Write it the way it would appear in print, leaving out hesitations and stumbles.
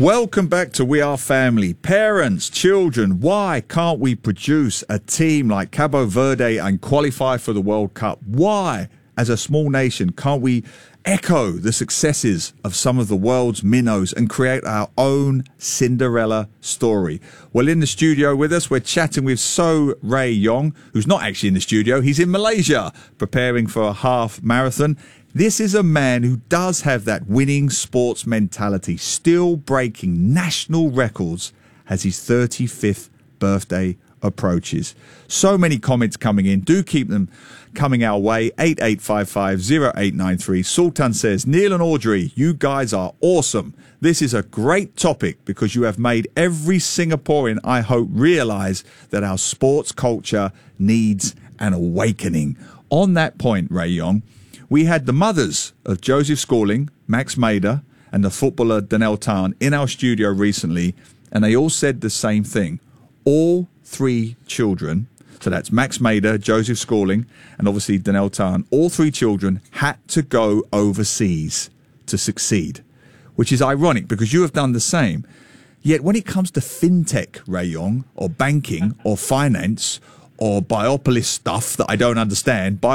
Welcome back to We Are Family. Parents, children, why can't we produce a team like Cabo Verde and qualify for the World Cup? Why, as a small nation, can't we echo the successes of some of the world's minnows and create our own Cinderella story? Well, in the studio with us, we're chatting with So Ray Yong, who's not actually in the studio. He's in Malaysia preparing for a half marathon. This is a man who does have that winning sports mentality, still breaking national records as his 35th birthday approaches. So many comments coming in. Do keep them coming our way. 88550893. Sultan says, Neil and Audrey, you guys are awesome. This is a great topic because you have made every Singaporean, I hope, realise that our sports culture needs an awakening. On that point, Ray Yong, we had the mothers of Joseph Schooling, Max Mader, and the footballer Danel Tan in our studio recently, and they all said the same thing. All three children, so that's Max Mader, Joseph Schooling, and obviously Danel Tan, all three children had to go overseas to succeed, which is ironic because you have done the same. Yet when it comes to fintech, Ray Yong, or banking, or finance, or biopolis stuff that I don't understand,